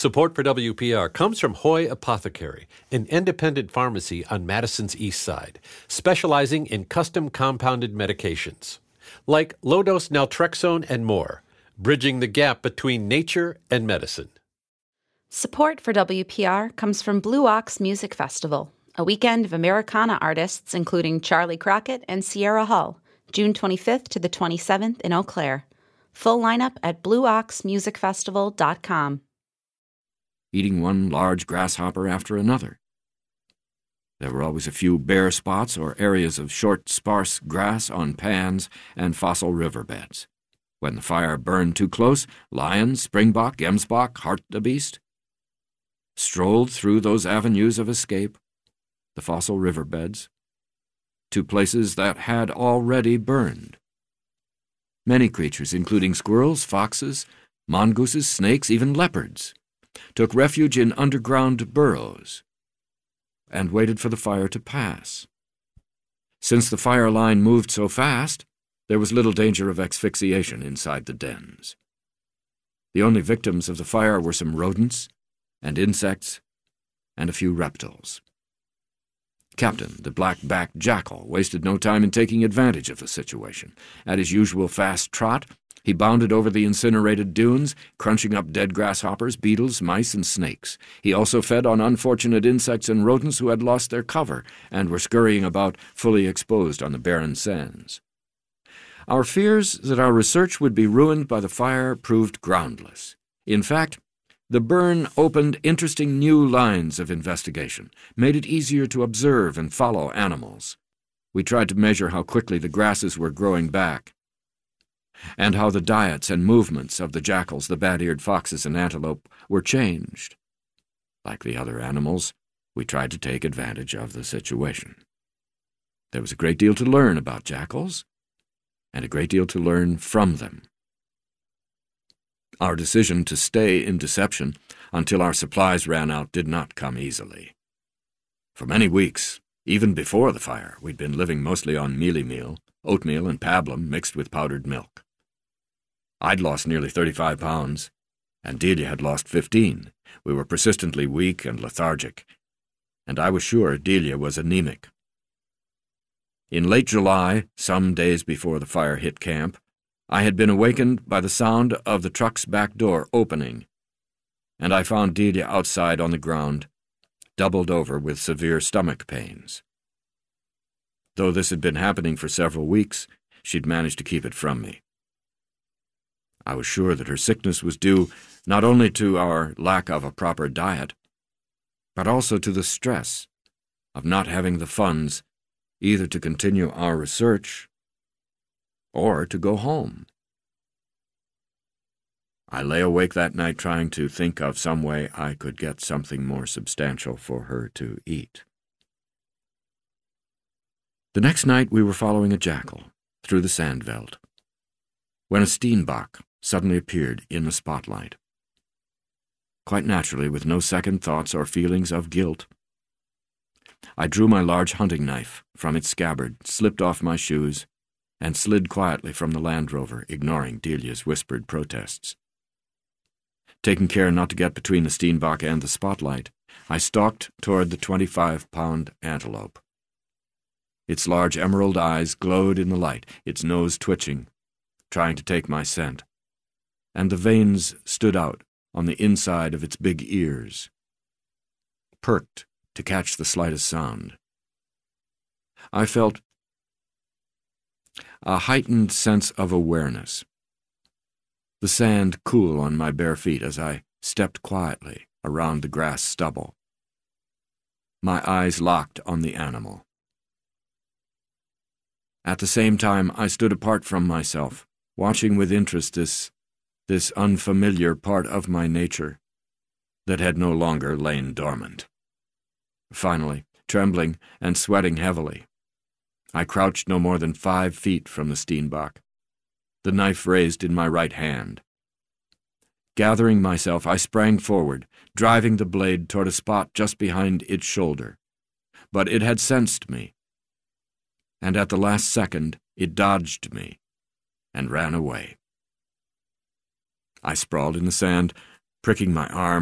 Support for WPR comes from Hoy Apothecary, an independent pharmacy on Madison's East Side, specializing in custom compounded medications, like low-dose naltrexone and more, bridging the gap between nature and medicine. Support for WPR comes from Blue Ox Music Festival, a weekend of Americana artists including Charlie Crockett and Sierra Hull, June 25th to the 27th in Eau Claire. Full lineup at blueoxmusicfestival.com. Eating one large grasshopper after another. There were always a few bare spots or areas of short, sparse grass on pans and fossil riverbeds. When the fire burned too close, lion, springbok, gemsbok, hartebeest strolled through those avenues of escape, the fossil riverbeds, to places that had already burned. Many creatures, including squirrels, foxes, mongooses, snakes, even leopards, took refuge in underground burrows and waited for the fire to pass. Since the fire line moved so fast, there was little danger of asphyxiation inside the dens. The only victims of the fire were some rodents and insects and a few reptiles. Captain, the black-backed jackal, wasted no time in taking advantage of the situation. At his usual fast trot, he bounded over the incinerated dunes, crunching up dead grasshoppers, beetles, mice, and snakes. He also fed on unfortunate insects and rodents who had lost their cover and were scurrying about fully exposed on the barren sands. Our fears that our research would be ruined by the fire proved groundless. In fact, the burn opened interesting new lines of investigation, made it easier to observe and follow animals. We tried to measure how quickly the grasses were growing back, and how the diets and movements of the jackals, the bat-eared foxes, and antelope were changed. Like the other animals, we tried to take advantage of the situation. There was a great deal to learn about jackals, and a great deal to learn from them. Our decision to stay in deception until our supplies ran out did not come easily. For many weeks, even before the fire, we'd been living mostly on mealie meal, oatmeal, and pablum mixed with powdered milk. I'd lost nearly 35 pounds, and Delia had lost 15. We were persistently weak and lethargic, and I was sure Delia was anemic. In late July, some days before the fire hit camp, I had been awakened by the sound of the truck's back door opening, and I found Delia outside on the ground, doubled over with severe stomach pains. Though this had been happening for several weeks, she'd managed to keep it from me. I was sure that her sickness was due not only to our lack of a proper diet, but also to the stress of not having the funds either to continue our research or to go home. I lay awake that night trying to think of some way I could get something more substantial for her to eat. The next night we were following a jackal through the sandveld, when a steenbok suddenly appeared in the spotlight. Quite naturally, with no second thoughts or feelings of guilt, I drew my large hunting knife from its scabbard, slipped off my shoes, and slid quietly from the Land Rover, ignoring Delia's whispered protests. Taking care not to get between the steenbok and the spotlight, I stalked toward the 25-pound antelope. Its large emerald eyes glowed in the light, its nose twitching, trying to take my scent, and the veins stood out on the inside of its big ears, perked to catch the slightest sound. I felt a heightened sense of awareness, the sand cool on my bare feet as I stepped quietly around the grass stubble, my eyes locked on the animal. At the same time, I stood apart from myself, watching with interest this unfamiliar part of my nature that had no longer lain dormant. Finally, trembling and sweating heavily, I crouched no more than 5 feet from the steenbok, the knife raised in my right hand. Gathering myself, I sprang forward, driving the blade toward a spot just behind its shoulder. But it had sensed me, and at the last second it dodged me and ran away. I sprawled in the sand, pricking my arm